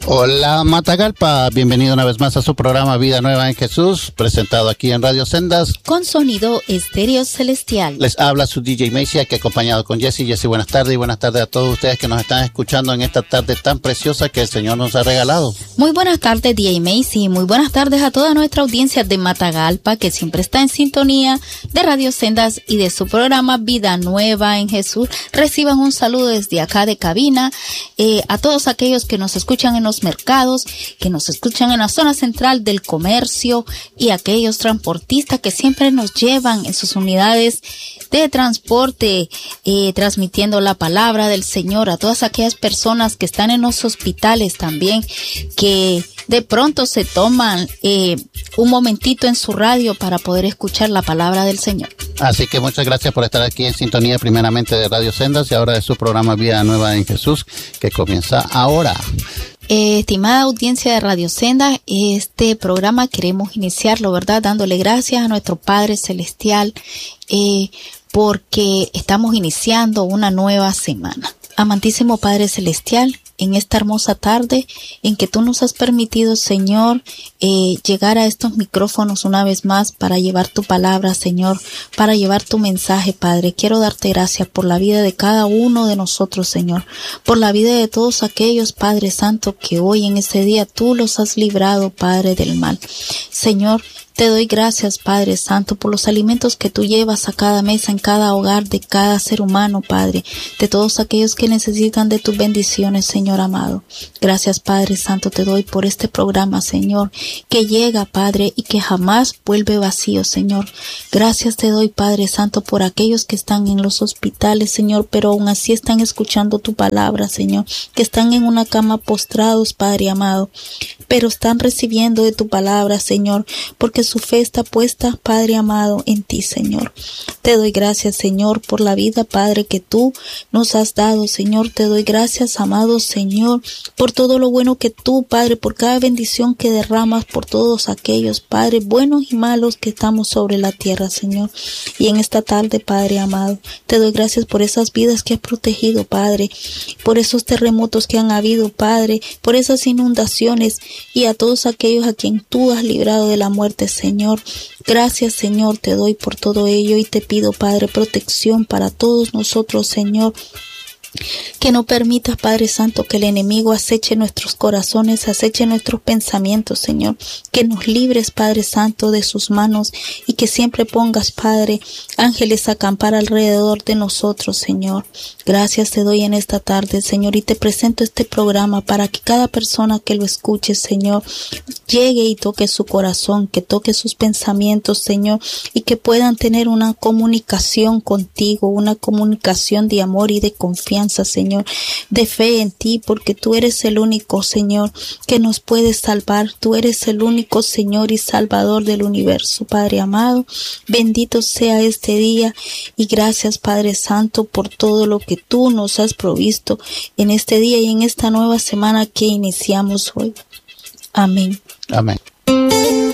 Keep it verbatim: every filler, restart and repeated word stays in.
Hola Matagalpa, bienvenido una vez más a su programa Vida Nueva en Jesús, presentado aquí en Radio Sendas con sonido estéreo celestial. Les habla su D J Macy, aquí acompañado con Jesse. Jesse, buenas tardes y buenas tardes a todos ustedes que nos están escuchando en esta tarde tan preciosa que el Señor nos ha regalado. Muy buenas tardes, D J Macy, muy buenas tardes a toda nuestra audiencia de Matagalpa que siempre está en sintonía de Radio Sendas y de su programa Vida Nueva en Jesús. Reciban un saludo desde acá de cabina eh, a todos aquellos que nos escuchan en los mercados, que nos escuchan en la zona central del comercio y aquellos transportistas que siempre nos llevan en sus unidades de transporte eh, transmitiendo la palabra del Señor, a todas aquellas personas que están en los hospitales también, que de pronto se toman eh, un momentito en su radio para poder escuchar la palabra del Señor. Así que muchas gracias por estar aquí en sintonía primeramente de Radio Sendas y ahora de su programa Vida Nueva en Jesús, que comienza ahora. Eh, estimada audiencia de Radio Senda, este programa queremos iniciarlo, ¿verdad? Dándole gracias a nuestro Padre Celestial eh, porque estamos iniciando una nueva semana. Amantísimo Padre Celestial, en esta hermosa tarde en que tú nos has permitido, Señor, eh, llegar a estos micrófonos una vez más para llevar tu palabra, Señor, para llevar tu mensaje, Padre. Quiero darte gracias por la vida de cada uno de nosotros, Señor, por la vida de todos aquellos, Padre Santo, que hoy en este día tú los has librado, Padre, del mal. Señor, te doy gracias, Padre Santo, por los alimentos que tú llevas a cada mesa, en cada hogar de cada ser humano, Padre, de todos aquellos que necesitan de tus bendiciones, Señor amado. Gracias, Padre Santo, te doy por este programa, Señor, que llega, Padre, y que jamás vuelve vacío, Señor. Gracias te doy, Padre Santo, por aquellos que están en los hospitales, Señor, pero aún así están escuchando tu palabra, Señor, que están en una cama postrados, Padre amado, pero están recibiendo de tu palabra, Señor, porque su fe está puesta, Padre amado, en ti, Señor. Te doy gracias, Señor, por la vida, Padre, que tú nos has dado, Señor. Te doy gracias, amado Señor, por todo lo bueno que tú, Padre, por cada bendición que derramas por todos aquellos, Padre, buenos y malos que estamos sobre la tierra, Señor. Y en esta tarde, Padre amado, te doy gracias por esas vidas que has protegido, Padre, por esos terremotos que han habido, Padre, por esas inundaciones y a todos aquellos a quien tú has librado de la muerte, Señor. Gracias, Señor, te doy por todo ello y te pido, Padre, protección para todos nosotros, Señor. Que no permitas, Padre Santo, que el enemigo aceche nuestros corazones, aceche nuestros pensamientos, Señor. Que nos libres, Padre Santo, de sus manos y que siempre pongas, Padre, ángeles a acampar alrededor de nosotros, Señor. Gracias te doy en esta tarde, Señor, y te presento este programa para que cada persona que lo escuche, Señor, llegue y toque su corazón, que toque sus pensamientos, Señor, y que puedan tener una comunicación contigo, una comunicación de amor y de confianza, Señor, de fe en ti, porque tú eres el único, Señor, que nos puedes salvar. Tú eres el único, Señor y Salvador del universo, Padre amado. Bendito sea este día y gracias, Padre Santo, por todo lo que tú nos has provisto en este día y en esta nueva semana que iniciamos hoy. Amén. Amén.